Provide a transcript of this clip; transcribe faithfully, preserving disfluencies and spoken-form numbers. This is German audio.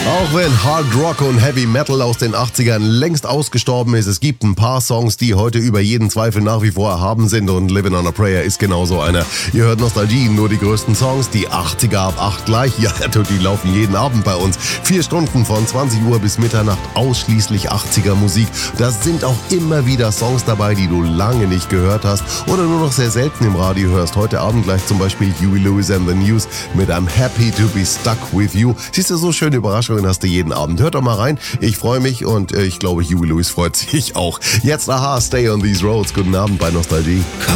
Auch wenn Hard Rock und Heavy Metal aus den achtzigern längst ausgestorben ist, es gibt ein paar Songs, die heute über jeden Zweifel nach wie vor erhaben sind und Living on a Prayer ist genauso einer. Ihr hört Nostalgie, nur die größten Songs, die achtziger ab acht gleich. Ja, die laufen jeden Abend bei uns. Vier Stunden von zwanzig Uhr bis Mitternacht ausschließlich achtziger Musik. Da sind auch immer wieder Songs dabei, die du lange nicht gehört hast oder nur noch sehr selten im Radio hörst. Heute Abend gleich zum Beispiel Huey Lewis and the News mit I'm Happy to be Stuck with You. Siehst du, so schöne Überraschungen hast du jeden Abend. Hört doch mal rein. Ich freue mich und äh, ich glaube, Huey Lewis freut sich auch. Jetzt aha, Stay on These Roads. Guten Abend bei Nostalgie.